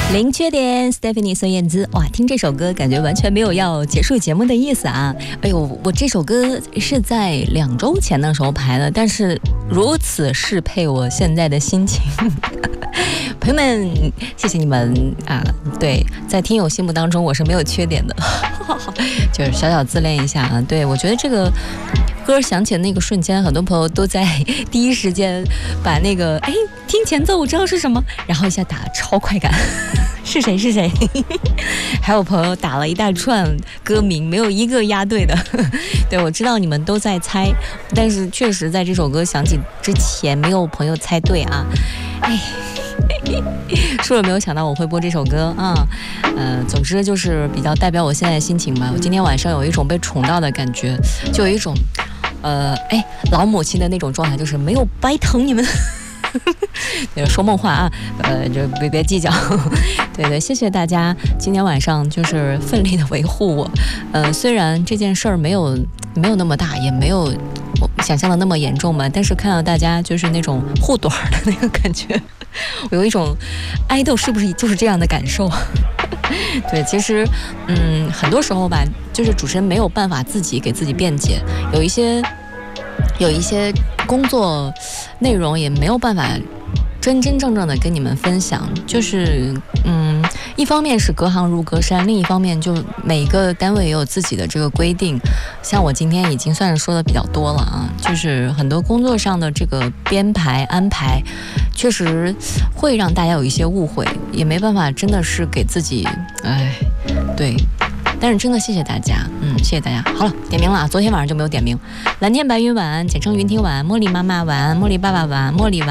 零缺点 Stephanie 孙燕姿，哇，听这首歌感觉完全没有要结束节目的意思啊！哎呦，我这首歌是在2周前的时候排的，但是如此适配我现在的心情。朋友们，谢谢你们啊！对，在听友心目当中我是没有缺点的，就是小小自恋一下啊。对，我觉得这个歌响起的那个瞬间，很多朋友都在第一时间把那个听前奏我知道是什么，然后一下打超快感。是谁是谁还有朋友打了一大串歌名，没有一个押对的。对，我知道你们都在猜，但是确实在这首歌响起之前没有朋友猜对啊。说了没有想到我会播这首歌啊。总之就是比较代表我现在的心情吧。我今天晚上有一种被宠到的感觉，就有一种老母亲的那种状态，就是没有白疼你们。说梦话啊，就别计较。对，谢谢大家今天晚上就是奋力的维护我。虽然这件事儿没有那么大，也没有我想象的那么严重吧，但是看到大家就是那种护短的那个感觉，我有一种爱豆是不是就是这样的感受？对，其实很多时候吧，就是主持人没有办法自己给自己辩解，有一些工作内容也没有办法真正的跟你们分享，就是一方面是隔行如隔山，另一方面就每个单位也有自己的这个规定。像我今天已经算是说的比较多了啊，就是很多工作上的这个编排安排确实会让大家有一些误会，也没办法真的是给自己对，但是真的谢谢大家，谢谢大家。好了，点名了，昨天晚上就没有点名。蓝天白云晚安，简称云听晚安，茉莉妈妈晚安，茉莉爸爸晚安，茉莉晚安。